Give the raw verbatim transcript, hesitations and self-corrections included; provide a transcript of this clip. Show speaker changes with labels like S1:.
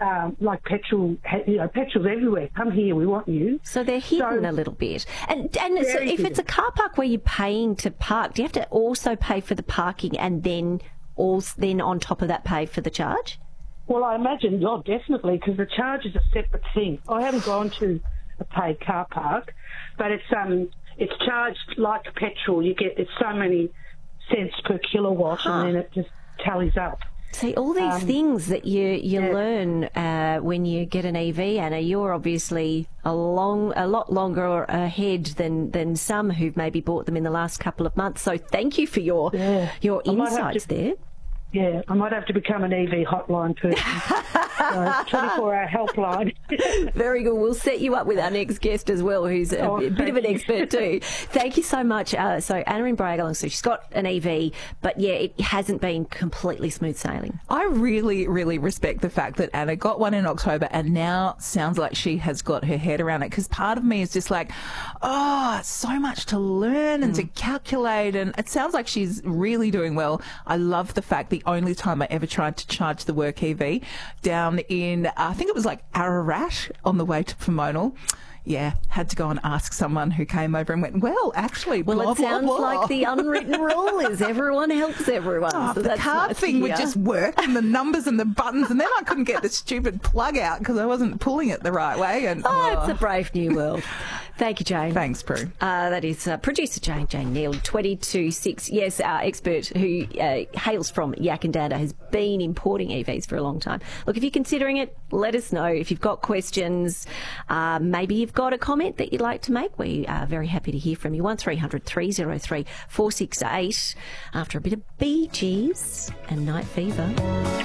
S1: um, like petrol, you know, petrol's everywhere. Come here, we want you.
S2: So they're hidden
S1: So-
S2: a little bit. And and so
S1: Very
S2: if it's a
S1: hidden.
S2: car park where you're paying to park, do you have to also pay for the parking and then also, then on top of that pay for the charge?
S1: Well, I imagine, oh, definitely, because the charge is a separate thing. I haven't gone to a paid car park, but it's um it's charged like petrol. You get it's so many cents per kilowatt,
S2: Huh.
S1: and then it just tallies up.
S2: See, all these
S1: Um,
S2: things that you, you
S1: yeah.
S2: learn uh, when you get an E V, Anna, you're obviously a long, a lot longer ahead than, than some who've maybe bought them in the last couple of months. So thank you for your
S1: Yeah.
S2: your
S1: I might have
S2: insights
S1: to-
S2: there.
S1: Yeah, I might have to become an E V hotline person. so twenty-four hour helpline.
S2: Very good. We'll set you up with our next guest as well, who's a,
S1: Oh,
S2: a bit of an
S1: thank you.
S2: expert too. Thank you so much. Uh, so Anna in Bragalong, so she's got an E V, but yeah, it hasn't been completely smooth sailing.
S3: I really, really respect the fact that Anna got one in October and now sounds like she has got her head around it, because part of me is just like, oh, so much to learn and to calculate, and it sounds like she's really doing well. I love the fact the only time I ever tried to charge the work E V down in, I think it was like Ararat on the way to Pomona. Yeah, had to go and ask someone who came over and went, well, actually,
S2: Well,
S3: blah,
S2: it sounds
S3: blah, blah.
S2: like the unwritten rule is everyone helps everyone.
S3: Oh,
S2: so
S3: the
S2: that's
S3: card
S2: nice to
S3: thing would
S2: hear.
S3: just work, and the numbers and the buttons, and then I couldn't get the stupid plug out because I wasn't pulling it the right way. And
S2: Oh,
S3: oh,
S2: it's a brave new world. Thank you, Jane.
S3: thanks, Prue.
S2: Uh, that is uh, producer Jane, Jane Neal, twenty-two six. Yes, our expert who uh, hails from Yakandanda has been importing E Vs for a long time. Look, if you're considering it, let us know. If you've got questions, uh, maybe you've got a comment that you'd like to make, we are very happy to hear from you. one three hundred three oh three four six eight after a bit of Bee Gees and Night Fever.